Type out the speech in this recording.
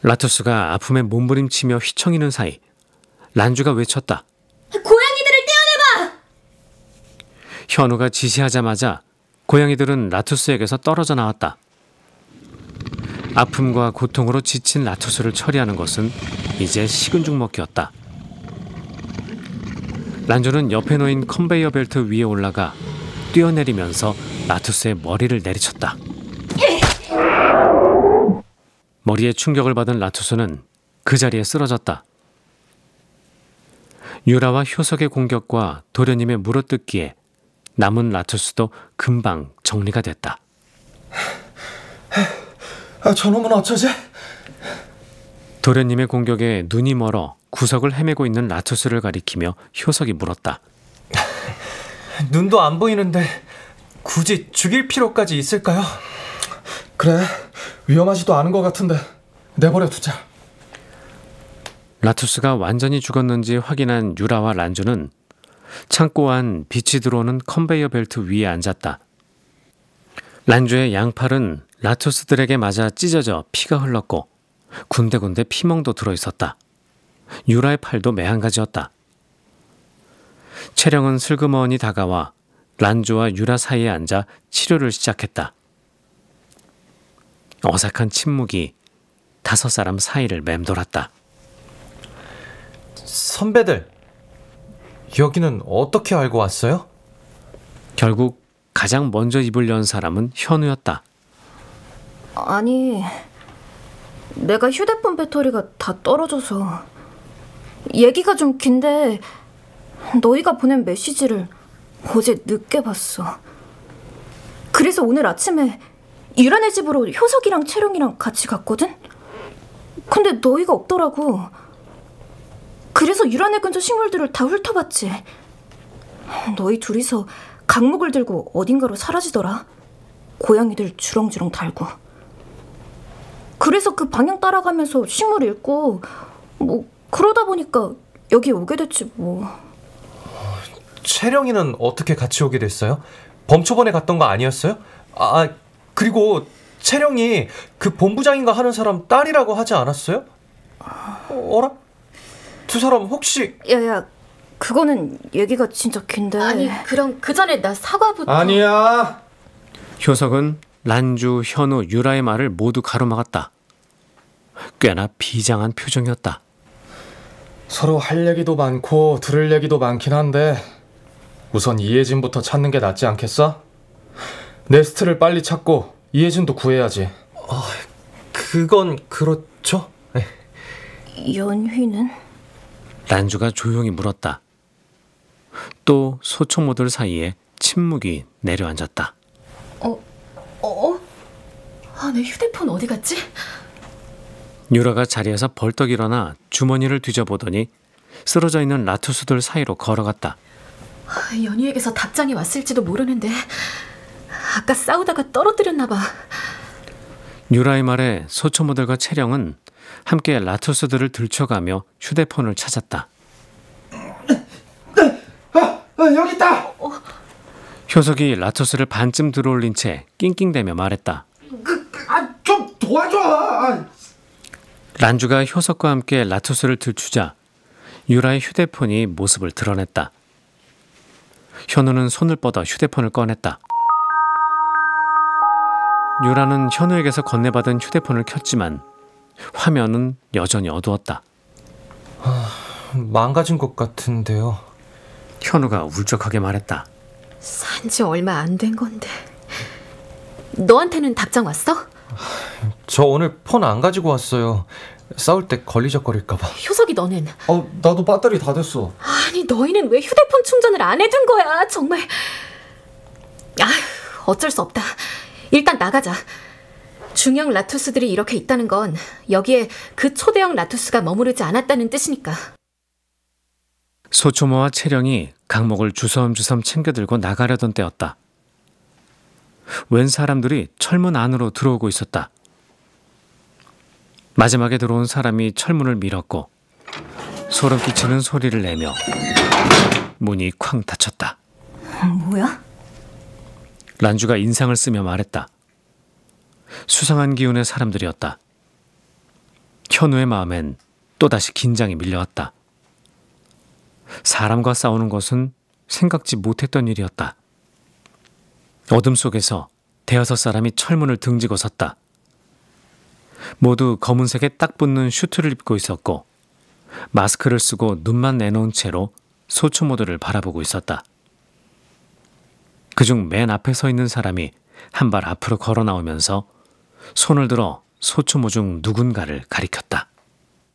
라투스가 아픔에 몸부림치며 휘청이는 사이 란주가 외쳤다. 고양이들을 떼어내봐! 현우가 지시하자마자 고양이들은 라투스에게서 떨어져 나왔다. 아픔과 고통으로 지친 라투스를 처리하는 것은 이제 식은 죽 먹기였다. 란주는 옆에 놓인 컨베이어 벨트 위에 올라가 뛰어내리면서 라투스의 머리를 내리쳤다. 머리에 충격을 받은 라투스는 그 자리에 쓰러졌다. 유라와 효석의 공격과 도련님의 물어뜯기에 남은 라투스도 금방 정리가 됐다. 저놈은 어쩌지? 도련님의 공격에 눈이 멀어 구석을 헤매고 있는 라투스를 가리키며 효석이 물었다. 눈도 안 보이는데 굳이 죽일 필요까지 있을까요? 그래, 위험하지도 않은 것 같은데 내버려 두자. 라투스가 완전히 죽었는지 확인한 유라와 란주는 창고 안 빛이 들어오는 컨베이어 벨트 위에 앉았다. 란주의 양팔은 라투스들에게 맞아 찢어져 피가 흘렀고 군데군데 피멍도 들어있었다. 유라의 팔도 매한가지였다. 채령은 슬그머니 다가와 란주와 유라 사이에 앉아 치료를 시작했다. 어색한 침묵이 5사람 사이를 맴돌았다. 선배들, 여기는 어떻게 알고 왔어요? 결국 가장 먼저 입을 연 사람은 현우였다. 아니, 내가 휴대폰 배터리가 다 떨어져서. 얘기가 좀 긴데 너희가 보낸 메시지를 어제 늦게 봤어. 그래서 오늘 아침에 유라네 집으로 효석이랑 채령이랑 같이 갔거든? 근데 너희가 없더라고. 그래서 유라네 근처 식물들을 다 훑어봤지. 너희 둘이서 강목을 들고 어딘가로 사라지더라. 고양이들 주렁주렁 달고. 그래서 그 방향 따라가면서 식물 읽고 그러다 보니까 여기 오게 됐지 뭐. 채령이는 어떻게 같이 오게 됐어요? 범초반에 갔던 거 아니었어요? 그리고 채령이 그 본부장인가 하는 사람 딸이라고 하지 않았어요? 어라? 두 사람 혹시... 야야, 그거는 얘기가 진짜 긴데. 아니, 그럼 그 전에 나 사과부터... 아니야. 효석은 란주, 현우, 유라의 말을 모두 가로막았다. 꽤나 비장한 표정이었다. 서로 할 얘기도 많고 들을 얘기도 많긴 한데 우선 이혜진부터 찾는 게 낫지 않겠어? 네스트를 빨리 찾고 이혜진도 구해야지. 그건 그렇죠. 네. 연휘는? 란주가 조용히 물었다. 또 소총모들 사이에 침묵이 내려앉았다. 내 휴대폰 어디 갔지? 유라가 자리에서 벌떡 일어나 주머니를 뒤져보더니 쓰러져 있는 라투스들 사이로 걸어갔다. 연희에게서 답장이 왔을지도 모르는데 아까 싸우다가 떨어뜨렸나 봐. 유라의 말에 소초모들과 채령은 함께 라투스들을 들춰가며 휴대폰을 찾았다. 여기 있다. 효석이 라투스를 반쯤 들어올린 채 낑낑대며 말했다. 좀 도와줘. 란주가 효석과 함께 라투스를 들추자 유라의 휴대폰이 모습을 드러냈다. 현우는 손을 뻗어 휴대폰을 꺼냈다. 유라는 현우에게서 건네받은 휴대폰을 켰지만 화면은 여전히 어두웠다. 망가진 것 같은데요. 현우가 울적하게 말했다. 산지 얼마 안 된 건데. 너한테는 답장 왔어? 저 오늘 폰 안 가지고 왔어요. 싸울 때 걸리적거릴까 봐. 효석이 너는? 나도 배터리 다 됐어. 아니, 너희는 왜 휴대폰 충전을 안 해둔 거야? 정말. 어쩔 수 없다. 일단 나가자. 중형 라투스들이 이렇게 있다는 건 여기에 그 초대형 라투스가 머무르지 않았다는 뜻이니까. 소초모와 채령이 강목을 주섬주섬 챙겨들고 나가려던 때였다. 웬 사람들이 철문 안으로 들어오고 있었다. 마지막에 들어온 사람이 철문을 밀었고 소름 끼치는 소리를 내며 문이 쾅 닫혔다. 뭐야? 란주가 인상을 쓰며 말했다. 수상한 기운의 사람들이었다. 현우의 마음엔 또다시 긴장이 밀려왔다. 사람과 싸우는 것은 생각지 못했던 일이었다. 어둠 속에서 대여섯 사람이 철문을 등지고 섰다. 모두 검은색에 딱 붙는 슈트를 입고 있었고 마스크를 쓰고 눈만 내놓은 채로 소추모드를 바라보고 있었다. 그중 맨 앞에 서 있는 사람이 한 발 앞으로 걸어 나오면서 손을 들어 소추모 중 누군가를 가리켰다.